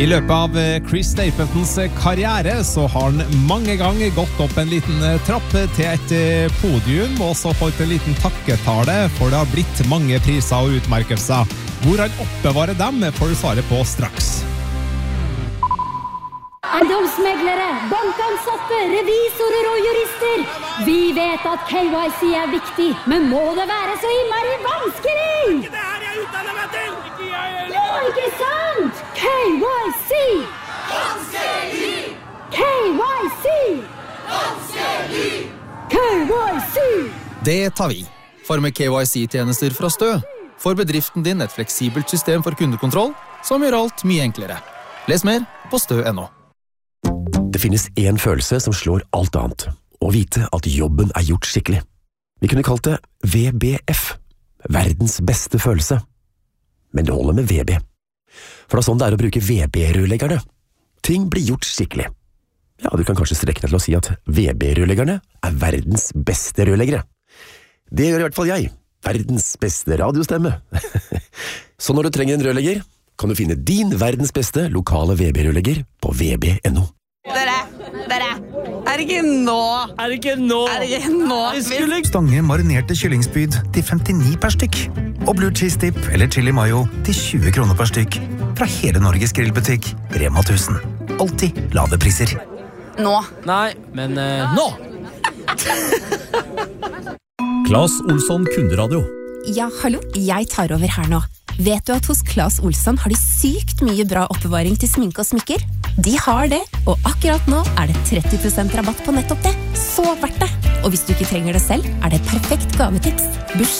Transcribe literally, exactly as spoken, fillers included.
I løpet av Chris Stapletons karriere så har han mange ganger gått opp en liten trapp til et podium og så holdt en liten takketale, for det har blitt mange priser og utmerkelser. Hvor han oppbevarer dem får du svaret på straks. Eiendomsmeglere, bankansatte, revisorer og jurister. Vi vet at K Y C er viktig, men må det være så innmari vanskelig? Det her jeg utdanner meg til! Ikke jeg heller! Ja, ikke sant? K Y C! Vanskelig! K Y C! Vanskelig! K Y C! Det tar vi. For med K Y C-tjenester fra Stø får bedriften din et fleksibelt system for kundekontroll som gjør alt mye enklere. Les mer på stø punktum no. Det finnes en følelse som slår alt annet. Å vite at jobben er gjort skikkelig. Vi kunne kalt det V B F. Verdens beste følelse. Men det holder med V B. For det er sånn det er å bruke V B-rørleggerne. Ting blir gjort skikkelig. Ja, du kan kanskje strekke deg til å si at V B-rørleggerne er verdens beste rørleggere. Det gjør i hvert fall jeg. Verdens beste radiostemme. Så når du trenger en rørlegger, kan du finne din verdens beste lokale V B-rørlegger på V B punktum no. Dere, dere, er det ikke nå? Er det ikke nå? Er det ikke nå? Skulle... Stange marinerte kyllingspyd til femtini per stykk. Og blue cheese dip eller chili mayo til tjue kroner per stykk. Fra hele Norges grillbutikk, Rema tusen. Alltid lave priser. Nå. Nei, men uh, nå! Claes Olsson Kunderadio. Ja, hallo, jeg tar over her nå. Vet du at hos Claes Olsson har de sykt mye bra oppbevaring til sminke og smykker? De har det, og akkurat nå er det tretti prosent rabatt på nettopp det. Så verdt det! Og hvis du ikke trenger det selv, er det et perfekt gavetips. Bursdag